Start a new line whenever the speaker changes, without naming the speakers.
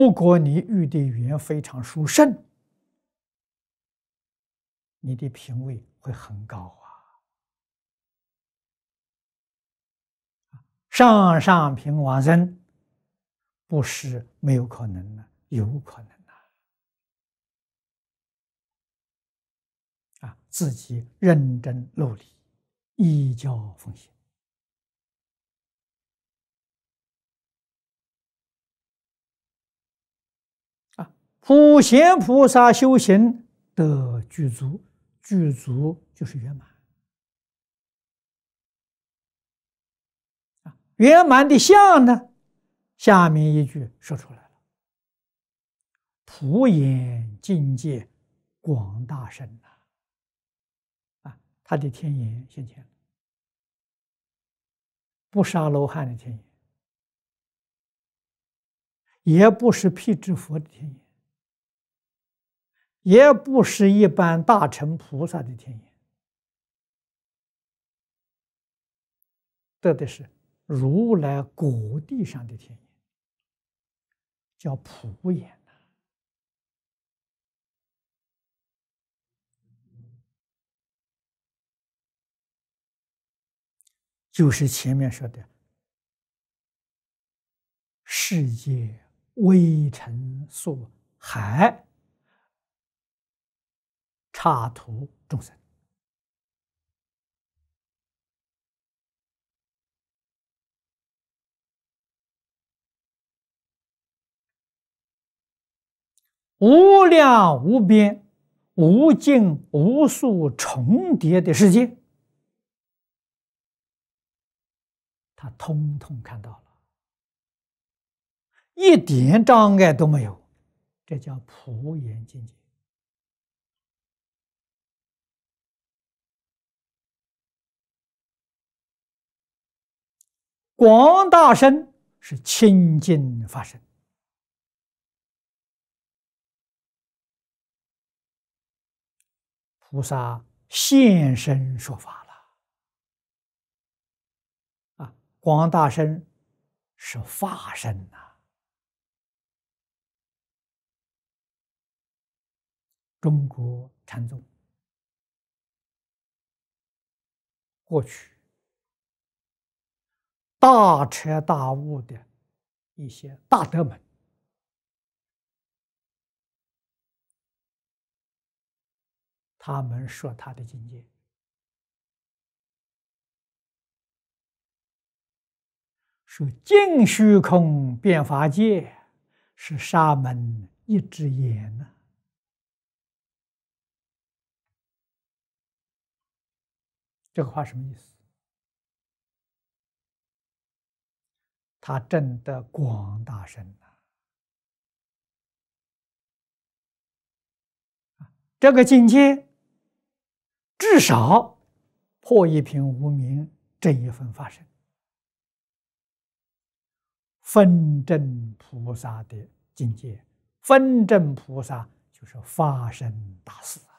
如果你遇的缘非常殊胜，你的品位会很高啊！上上品往生，不是没有可能的，有可能啊！自己认真努力，依教奉行啊！普贤菩萨修行得具足，具足就是圆满啊！圆满的相呢？下面一句说出来了：普眼境界广大深啊！他的天眼现前，不是阿罗汉的天眼，也不是辟支佛的天眼，也不是一般大乘菩萨的天眼，得的是如来果地上的天眼，叫普眼就是前面说的世界微尘所海刹土众生，无量无边、无尽无数重叠的世界，他通通看到了，一点障碍都没有，这叫普眼境界。广大身是清净法身，菩萨现身说法了啊！广大身是法身呐。中国禅宗过去大彻大悟的一些大德们，他们说他的境界说尽虚空遍法界，是沙门一只眼呢。这个话什么意思？他证得广大身这个境界至少破一品无明，这一分法身，分证菩萨的境界。分证菩萨就是法身大士啊。